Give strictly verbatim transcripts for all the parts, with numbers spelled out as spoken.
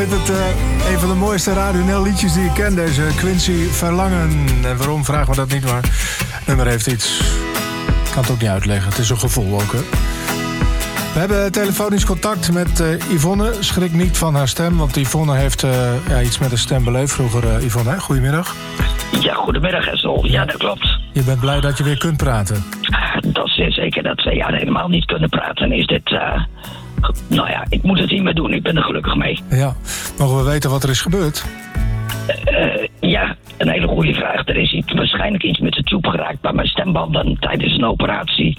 Het, uh, een van de mooiste Radio Nel liedjes die ik ken, deze Quincy Verlangen. En waarom, vragen we dat niet, maar het nummer heeft iets. Ik kan het ook niet uitleggen, het is een gevoel ook, hè. We hebben telefonisch contact met uh, Yvonne. Schrik niet van haar stem, want Yvonne heeft uh, ja, iets met haar stem beleefd vroeger. Uh, Yvonne, hè? Goedemiddag. Ja, goedemiddag, Hessel. Ja, dat klopt. Je bent blij dat je weer kunt praten? Dat is zeer zeker. Dat twee jaar helemaal niet kunnen praten is dit... Uh, nou ja, ik moet het niet meer doen. Ik ben er gelukkig mee. Ja. Mogen we weten wat er is gebeurd? Uh, ja, een hele goede vraag. Er is iets, waarschijnlijk iets met de tube geraakt bij mijn stembanden tijdens een operatie.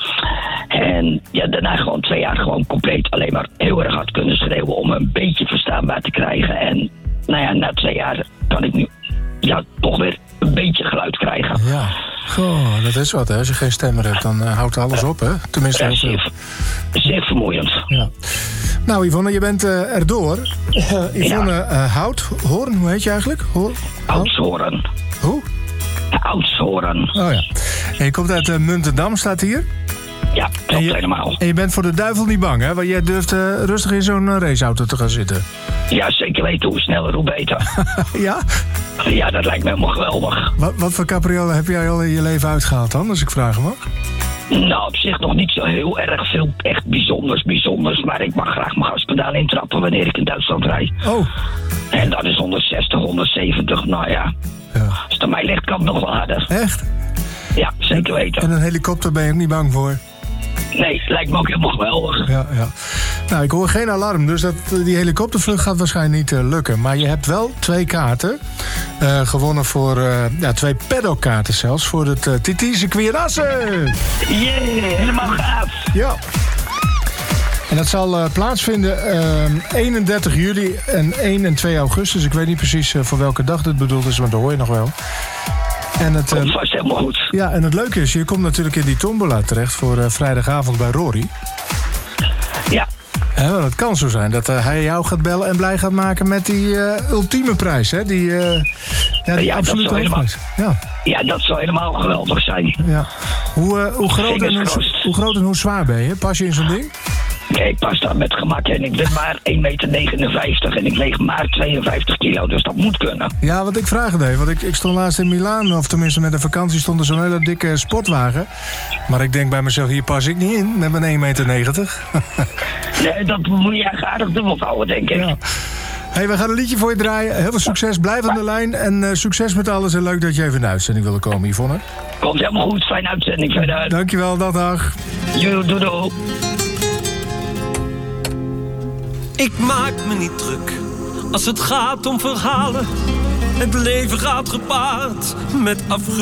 En ja, daarna gewoon twee jaar gewoon compleet alleen maar heel erg hard kunnen schreeuwen om een beetje verstaanbaar te krijgen. En nou ja, na twee jaar kan ik nu ja, toch weer een beetje geluid krijgen. Ja, goh, dat is wat, hè. Als je geen stem meer hebt, dan uh, houdt alles op, hè. Tenminste, ja, zeer, zeer vermoeiend. Ja. Nou, Yvonne, je bent uh, erdoor. Uh, Yvonne ja. uh, Hout, Hoorn, hoe heet je eigenlijk? Hoor, Oudshoorn. Hoe? Oudshoorn. Oh ja. En je komt uit uh, Muntendam, staat hier? Ja, klopt je, helemaal. En je bent voor de duivel niet bang, hè? Want jij durft uh, rustig in zo'n uh, raceauto te gaan zitten. Ja, zeker weten. Hoe sneller, hoe beter. Ja? Ja, dat lijkt me helemaal geweldig. Wat, wat voor capriolen heb jij al in je leven uitgehaald dan, als ik vragen mag? Nou, op zich nog niet zo heel erg veel echt bijzonders, bijzonders. Maar ik mag graag mijn gaspedaal intrappen wanneer ik in Duitsland rijd. Oh. En dat is honderdzestig, honderdzeventig. Nou ja, ja. Als het aan mij ligt, kan het nog wel harder. Echt? Ja, zeker weten. En een helikopter ben je ook niet bang voor? Nee, lijkt me ook helemaal geweldig. Ja, ja. Nou, ik hoor geen alarm, dus dat, die helikoptervlucht gaat waarschijnlijk niet uh, lukken. Maar je hebt wel twee kaarten uh, gewonnen voor, uh, ja, twee paddockkaarten zelfs, voor het uh, T T-circuit Assen. Jee, helemaal gaaf. Ja. En dat zal uh, plaatsvinden uh, eenendertig juli en één en twee augustus. Ik weet niet precies uh, voor welke dag dit bedoeld is, maar dat hoor je nog wel. En het, komt vast helemaal goed. Ja, en het leuke is, je komt natuurlijk in die tombola terecht voor uh, vrijdagavond bij Rory. Ja. Ja, want het kan zo zijn dat uh, hij jou gaat bellen en blij gaat maken met die uh, ultieme prijs, hè? Die, uh, ja, die ja, absolute hoofdprijs. Ja. ja, dat zou helemaal geweldig zijn. Ja. Hoe, uh, hoe, groot en hoe, hoe groot en hoe zwaar ben je? Pas je in zo'n ding? Nee, ik pas daar met gemak en ik ben maar één komma negenenvijftig meter en ik weeg maar tweeënvijftig kilo, dus dat moet kunnen. Ja, want ik vraag het even, want ik, ik stond laatst in Milaan, of tenminste met een vakantie stond er zo'n hele dikke sportwagen. Maar ik denk bij mezelf, hier pas ik niet in, met mijn één komma negentig meter. Nee, dat moet je echt aardig dubbel houden, denk ik. Ja. Hey, we gaan een liedje voor je draaien. Heel veel succes, blijf aan de lijn en uh, succes met alles. En leuk dat je even in de uitzending wilde komen, Yvonne. Komt helemaal goed, fijne uitzending verder. Dankjewel, dag dag. Doei, doei, doei. Ik maak me niet druk als het gaat om verhalen. Het leven gaat gepaard met afgunst.